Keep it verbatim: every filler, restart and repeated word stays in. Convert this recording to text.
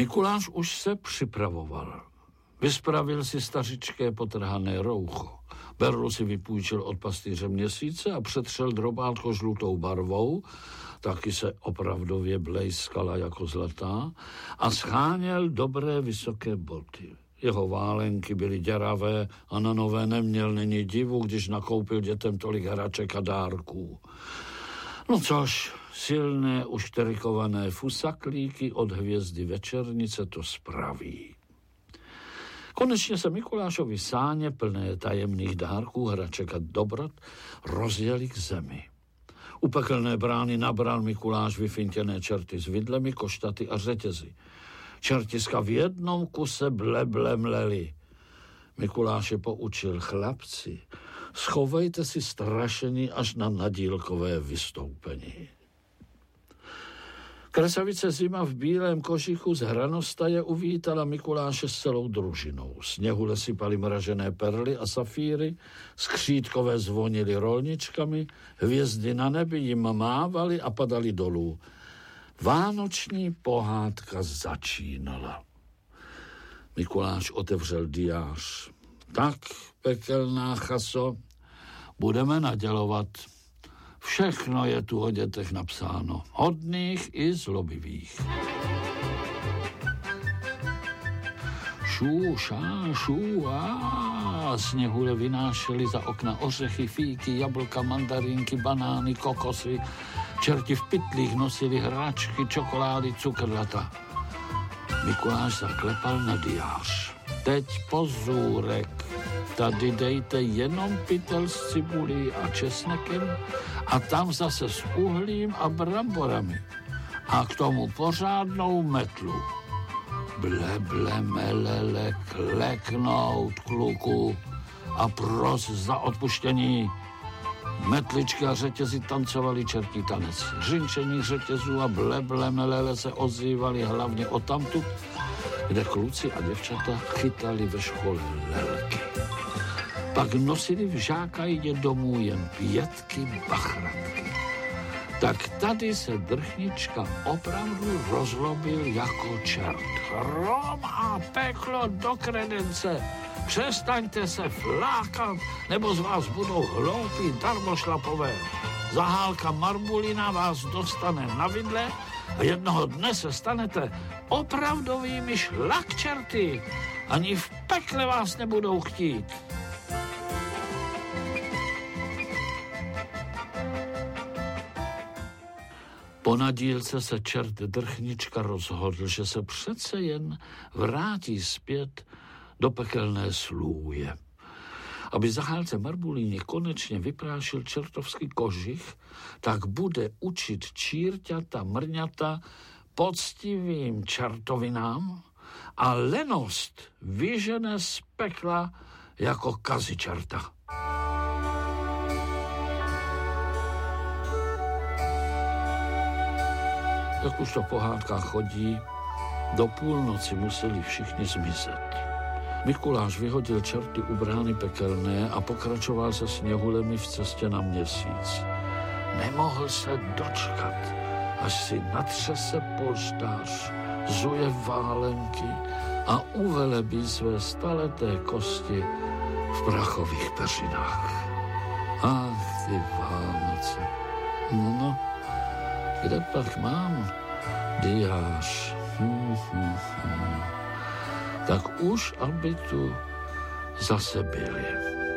Mikuláš už se připravoval. Vyspravil si stařičké potrhané roucho. Berlu si vypůjčil od pastýře Měsíce a přetřel drobátko žlutou barvou, taky se opravdově blejskala jako zlatá, a scháněl dobré vysoké boty. Jeho válenky byly děravé a na nové neměl, není divu, když nakoupil dětem tolik hraček a dárků. No což, silné ušterikované fusaklíky od hvězdy večernice to spraví. Konečně se Mikulášovi sáně plné tajemných dárků, hraček a dobrot rozjeli k zemi. U pekelné brány nabral Mikuláš vyfintěné čerty s vidlemi, koštaty a řetězy. Čertiska v jednom kuse bleble mleli. Mikuláš je poučil: chlapci, schovejte si strašení až na nadílkové vystoupení. Krasavice Zima v bílém košichu z hranostaje uvítala Mikuláše s celou družinou. Sněhule sypaly mražené perly a safíry, skřítkové zvonily rolničkami, hvězdy na nebi jim mávaly a padaly dolů. Vánoční pohádka začínala. Mikuláš otevřel diář. Tak, pekelná chaso, budeme nadělovat. Všechno je tu o dětech napsáno, hodných i zlobivých. Šu, ša, šu, a sněhule vynášely za okna ořechy, fíky, jablka, mandarinky, banány, kokosy. Čerti v pytlích nosili hráčky, čokolády, cukrlata. Mikuláš zaklepal na diář. Teď pozůrek. Tady dejte jenom pytel s cibulí a česnekem a tam zase s uhlím a bramborami. A k tomu pořádnou metlu. Ble, ble, melele, kleknout, kluku, a pros za odpuštění. Metličky a řetězy tancovali čertí tanec. Řinčení řetězů a ble, ble, melele se ozývali hlavně odtamtud, kde kluci a děvčata chytali ve škole lelky. Pak nosili v žákajdě domů jen pětky bachratky. Tak tady se Drchnička opravdu rozlobil jako čert. Hrom a peklo do kredence. Přestaňte se flákat, nebo z vás budou hloupí darmošlapové. Zahálka Marbulina vás dostane na vidle a jednoho dne se stanete opravdovými šlakčerty. Ani v pekle vás nebudou chtít. Po nadílce se čert Drchnička rozhodl, že se přece jen vrátí zpět do pekelné slůje. Aby Zahálce Marbulíně konečně vyprášil čertovský kožich, tak bude učit čírťata, mrňata poctivým čertovinám a lenost vyžene z pekla jako kazičerta. Jak už to pohádka chodí, do půlnoci museli všichni zmizet. Mikuláš vyhodil čerty u brány pekelné a pokračoval se sněhulemi v cestě na Měsíc. Nemohl se dočkat, až si natřese polštář, zuje válenky a uvelebí své staleté kosti v prachových peřinách. Ach, ty Vánoce. No, no. Kde pak mám diář? Hmm, hmm, hmm. Tak už, aby tu zase byli.